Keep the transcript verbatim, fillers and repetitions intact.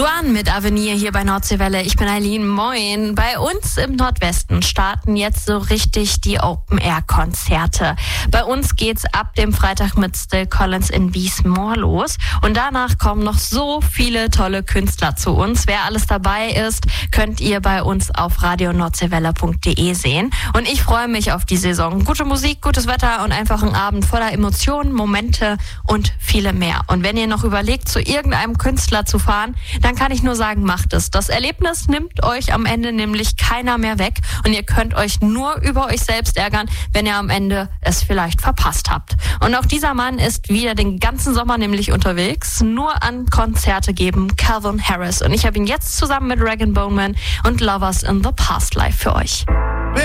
Luan mit Avenir hier bei Nordseewelle. Ich bin Eileen, moin. Bei uns im Nordwesten starten jetzt so richtig die Open-Air-Konzerte. Bei uns geht's ab dem Freitag mit Still Collins in Wiesmoor los. Und danach kommen noch so viele tolle Künstler zu uns. Wer alles dabei ist, könnt ihr bei uns auf radio nordseewelle punkt de sehen. Und ich freue mich auf die Saison. Gute Musik, gutes Wetter und einfach ein Abend voller Emotionen, Momente und viele mehr. Und wenn ihr noch überlegt, zu irgendeinem Künstler zu fahren, dann kann ich nur sagen, macht es. Das Erlebnis nimmt euch am Ende nämlich keiner mehr weg und ihr könnt euch nur über euch selbst ärgern, wenn ihr am Ende es vielleicht verpasst habt. Und auch dieser Mann ist wieder den ganzen Sommer nämlich unterwegs, nur an Konzerte geben, Calvin Harris. Und ich habe ihn jetzt zusammen mit Rag and Bone Man und Lovers in the Past Life für euch.